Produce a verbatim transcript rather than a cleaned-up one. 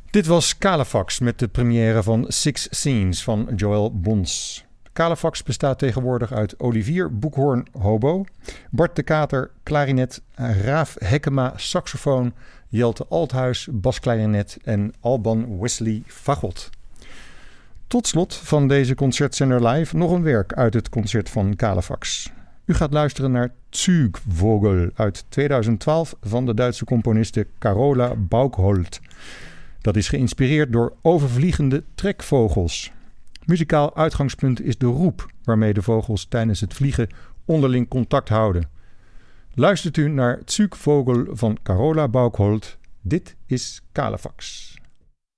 Dit was Calefax met de première van Six Scenes van Joël Bons. Calefax bestaat tegenwoordig uit Olivier Boekhoorn, hobo, Bart de Kater, klarinet, Raaf Hekkema, saxofoon, Jelte Althuis, basklarinet en Alban Wesley fagot. Tot slot van deze concertzender live nog een werk uit het concert van Calefax. U gaat luisteren naar Zugvogel uit tweeduizend twaalf van de Duitse componiste Carola Baukholt. Dat is geïnspireerd door overvliegende trekvogels. Muzikaal uitgangspunt is de roep waarmee de vogels tijdens het vliegen onderling contact houden. Luistert u naar Zugvogel van Carola Baukholt. Dit is Calefax.